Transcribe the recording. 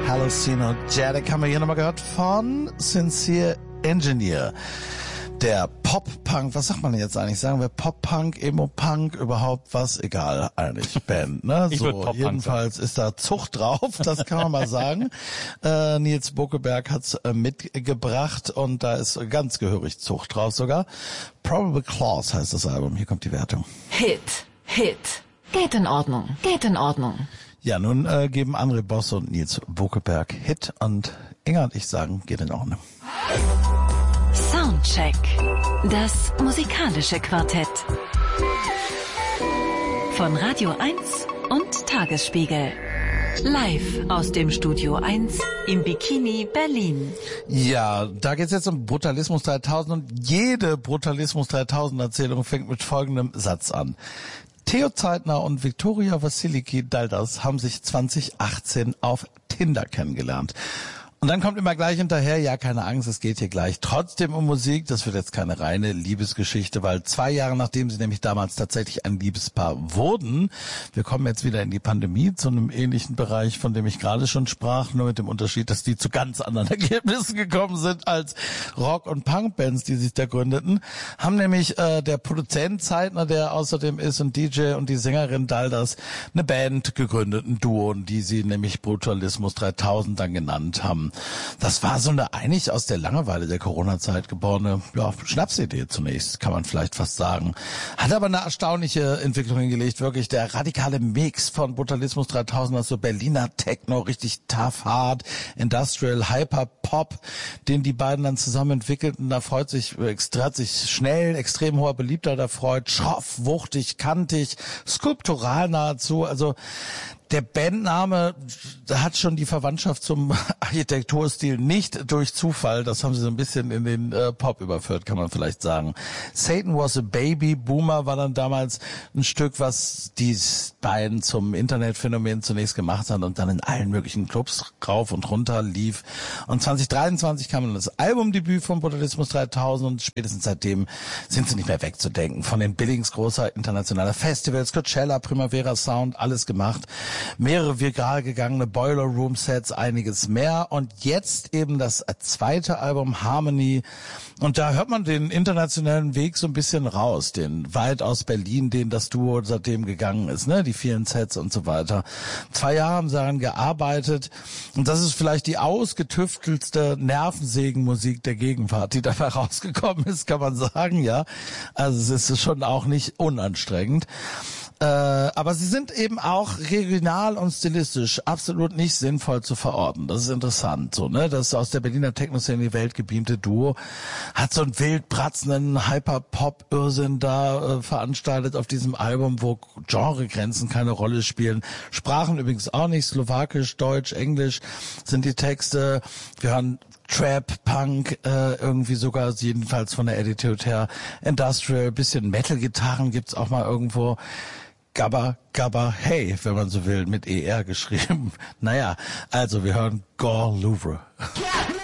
Hallucinogenic haben wir hier nochmal gehört von Sincere Engineer. Der Pop-Punk, was sagt man denn jetzt eigentlich? Sagen wir Pop-Punk, Emo-Punk, überhaupt was? Egal, eigentlich Band, ne? So, jedenfalls ist da Zucht drauf, das kann man mal sagen. Nils Bokeberg hat's mitgebracht und da ist ganz gehörig Zucht drauf sogar. Probable Clause heißt das Album, hier kommt die Wertung. Hit. Geht in Ordnung. Ja, nun geben André Bosse und Nils Bokeberg Hit und Inga und ich sagen, geht in Ordnung. Soundcheck. Das musikalische Quartett. Von Radio 1 und Tagesspiegel. Live aus dem Studio 1 im Bikini Berlin. Ja, da geht's jetzt um Brutalismus 3000 und jede Brutalismus 3000 Erzählung fängt mit folgendem Satz an. Theo Zeitner und Viktoria Vassiliki Daldas haben sich 2018 auf Tinder kennengelernt. Und dann kommt immer gleich hinterher, ja, keine Angst, es geht hier gleich trotzdem um Musik. Das wird jetzt keine reine Liebesgeschichte, weil 2 Jahre nachdem sie nämlich damals tatsächlich ein Liebespaar wurden, wir kommen jetzt wieder in die Pandemie zu einem ähnlichen Bereich, von dem ich gerade schon sprach, nur mit dem Unterschied, dass die zu ganz anderen Ergebnissen gekommen sind als Rock- und Punkbands, die sich da gründeten, haben nämlich der Produzent Zeitner, der außerdem ist, und DJ und die Sängerin Daldas eine Band gegründet, ein Duo, die sie nämlich Brutalismus 3000 dann genannt haben. Das war so eine eigentlich aus der Langeweile der Corona-Zeit geborene Schnapsidee zunächst, kann man vielleicht fast sagen. Hat aber eine erstaunliche Entwicklung hingelegt, wirklich der radikale Mix von Brutalismus 3000, also Berliner Techno, richtig tough, hard, Industrial, Hyper, Pop, den die beiden dann zusammen entwickelten. Da hat sich schnell extrem hoher Beliebtheit erfreut, schroff, wuchtig, kantig, skulptural nahezu, also der Bandname hat schon die Verwandtschaft zum Architekturstil nicht durch Zufall. Das haben sie so ein bisschen in den Pop überführt, kann man vielleicht sagen. Satan Was a Baby, Boomer war dann damals ein Stück, was die beiden zum Internetphänomen zunächst gemacht haben und dann in allen möglichen Clubs rauf und runter lief. Und 2023 kam dann das Albumdebüt von Brutalismus 3000 und spätestens seitdem sind sie nicht mehr wegzudenken. Von den Billings großer internationaler Festivals, Coachella, Primavera Sound, alles gemacht. Mehrere viral gegangene Boiler Room Sets, einiges mehr und jetzt eben das zweite Album Harmony und da hört man den internationalen Weg so ein bisschen raus, den weit aus Berlin, den das Duo seitdem gegangen ist, ne, die vielen Sets und so weiter. 2 Jahre haben sie daran gearbeitet und das ist vielleicht die ausgetüftelste Nervensägenmusik der Gegenwart, die dabei rausgekommen ist, kann man sagen, ja. Also es ist schon auch nicht unanstrengend. Aber sie sind eben auch regional und stilistisch absolut nicht sinnvoll zu verorten. Das ist interessant, so, ne? Das aus der Berliner Techno-Szene in die Welt gebeamte Duo hat so einen wild bratzenden Hyper-Pop-Irrsinn da veranstaltet auf diesem Album, wo Genregrenzen keine Rolle spielen. Sprachen übrigens auch nicht, Slowakisch, Deutsch, Englisch sind die Texte. Wir hören Trap, Punk, irgendwie sogar jedenfalls von der Attitude her, Industrial, bisschen Metal-Gitarren gibt's auch mal irgendwo. Gabba, Gabba, hey, wenn man so will, mit ER geschrieben. Naja, also wir hören Gore Louvre.